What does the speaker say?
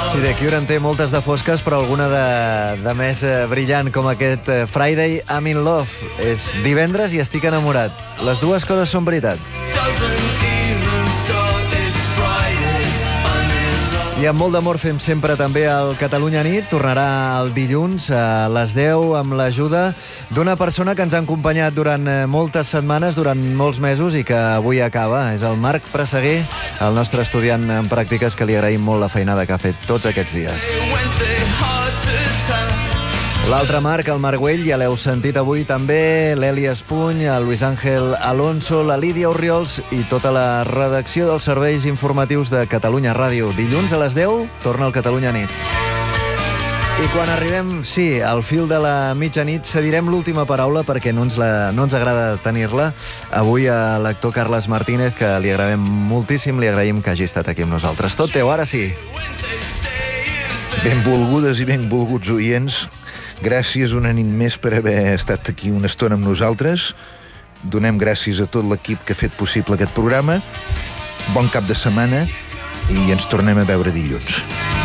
Sí, The Cure en té moltes de fosques, però alguna de més brillant, com aquest Friday, I'm in Love. És divendres i estic enamorat. Les dues coses són veritat. I amb molt d'amor fem sempre també el Catalunya Nit. Tornarà el dilluns a les 10 amb l'ajuda d'una persona que ens ha acompanyat durant moltes setmanes, durant molts mesos i que avui acaba. És el Marc Presseguer, el nostre estudiant en pràctiques, que li agraïm molt la feinada que ha fet tots aquests dies. L'altre Marc, el Marc Güell, ja l'heu sentit avui també, l'Eli Espuny, el Luis Ángel Alonso, la Lídia Orriols i tota la redacció dels serveis informatius de Catalunya Ràdio. Dilluns a les 10 torna el Catalunya Nit. I quan arribem, sí, al fil de la mitjanit, cedirem l'última paraula perquè no ens agrada tenir-la. Avui a l'actor Carles Martínez, que li agraïm moltíssim, li agraïm que hagi estat aquí amb nosaltres. Tot teu, ara sí. Benvolgudes i benvolguts oients, gràcies una nit més per haver estat aquí una estona amb nosaltres. Donem gràcies a tot l'equip que ha fet possible aquest programa. Bon cap de setmana i ens tornem a veure dilluns.